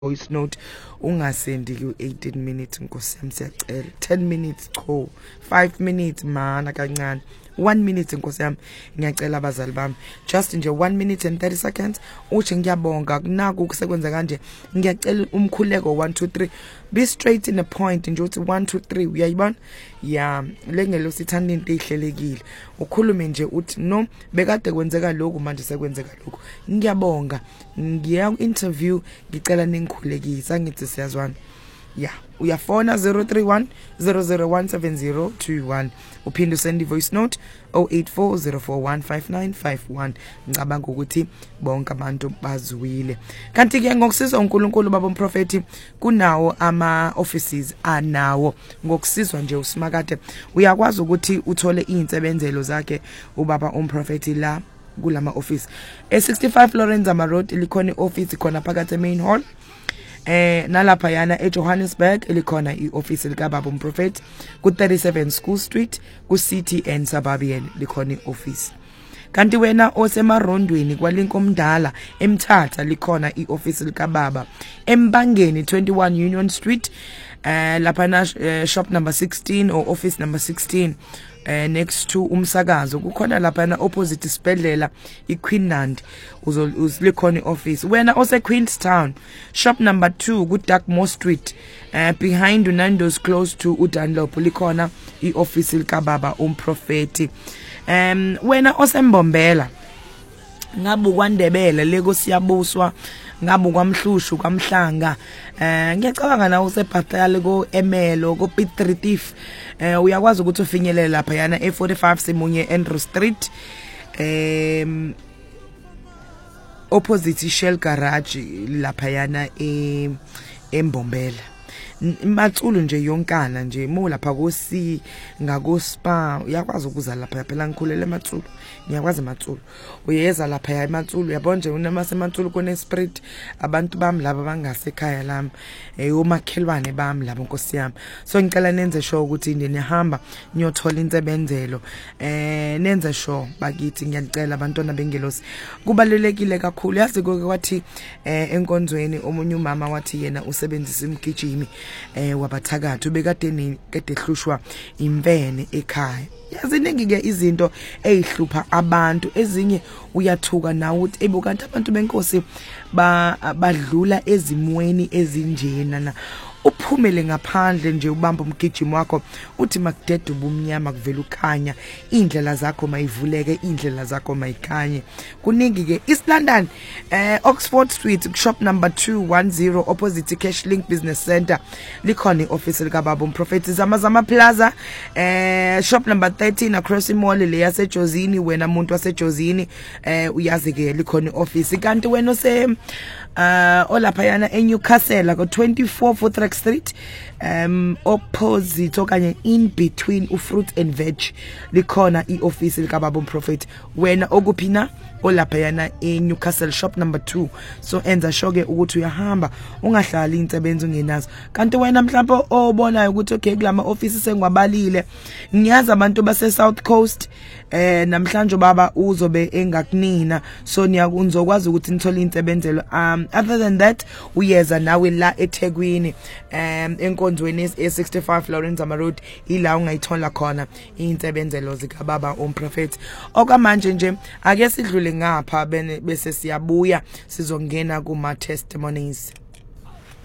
voice note ungasendi ku 18 minutes nkosi yami siyacela 10 minutes cho 5 minutes mana kancane 1 minute nkosi yami ngiyacela abazali bami just nje 1 minute and 30 seconds uthi ngiyabonga kunaku kusekwenza kanje ngiyacela umkhuleko 1 2 3 be straight in the point nje uthi 1 2 3 uyayibona ya lengelo sithanda into ehlelekile ukhulume nje uthi no bekade kwenzeka lokhu manje sekwenzeka lokhu ngiyabonga ngiya interview ngicela ningikhulekisa ngithi siyazwana yeah uyafona 031 0017021 uphinde send voice note 0840415951 ngicabanga ukuthi bonke abantu bazwile kanti ke ngokusizwa uNkulunkulu baba umprofeti kunawo ama offices anawo ngokusizwa nje uSimakade uyakwazi ukuthi uthole izinsebenzelo zakhe ubaba umprofeti la kulama office e65 Lorenza Road likhona ioffice khona phakathi main hall nalapha yana eJohannesburg elikhona ioffice lika baba umprofeti ku 37 School Street ku City and Suburban likhona ioffice kanti wena osemarondweni kwalinkomdala eMthatha likhona ioffice lika baba eMbangeni 21 Union Street lapha na shop number 16 or office number 16 next to umsakazo kukhona lapha na opposite isibedlela iQueenland uzlikhona office wena ose Queenstown shop number 2 ku Darkmore Street behind Nando's close to uDunlop likhona ioffice lika baba umprofeti wena osembombela ngabu kwaNdebele leko siyabuswa ngabu kwaMhlushu kwaMhlanga ngiyacabanga nawe usebhatala ko Emelo ko Piet Retief uyakwazi ukuthi ufinyelele lapha yana e45 Simunye Andrew Street opposite Shell Garage lapha yana eMbombela imatsulu nje yonkana nje mo lapha kosi ngako spa uyakwazi ukuza lapha phela ngikhulele ematsulu ngiyakwazi ematsulu uyeza lapha ya ematsulu yabona nje unamase ematsulu kone spirit abantu bami laba bangasekhaya lami omakhelwane bami labo nkosi yami so ngicela nenze sure ukuthi niyahamba niyothola insebenzelo nenze sure bakithi ngiyacela abantwana bengelosi kubalulekile kakhulu yazi kwathi enkonzweni omunye umama wathi yena usebenzisa imgijimi wabathakathu bekade hlushwa imvene ekhaya yaziningi ke izinto ezihlupha abantu ezinye uyathuka nawe uthi ebukanti abantu benkosi badlula ezimweni ezinjena na uphumele ngaphandle nje ubamba umgijimo wakho uthi makudede ubumnyama kuvela ukhanya indlela zakho mayivuleke indlela zakho mayikhanye kuningi ke East London Oxford Street shop number 210 opposite Cash Link Business Center likhona ioffice lika baba umprofeti Zamazama Plaza shop number 13 across mall le yaseJozini wena umuntu wasejozini uyazi ke likhona ioffice kanti wena ose olapha yana eNewcastle ko 24 Fourth Street opposite okanye in between uFruit and Veg likhona ioffice lika baba umprofeti wena okuphina olapha yana eNewcastle shop number 2 so enza shoke ukuthi uyahamba ungahlali insebenzo ungenazo kanti wena mhlawumbe obonayo ukuthi okay kulama office sengwabalile ngiyazi abantu base South Coast namhlanje baba uzobe engakunina so niyakunzokwazi ukuthi nithole insebenzelo other than that uyeza nawe la eThekwini enkonzweni e65 Lorenza Road ila ungayithola khona insebenzelo zika baba umprofeti okwamanje nje ake sidlule ngapha bese siyabuya sizongena kuma testimonies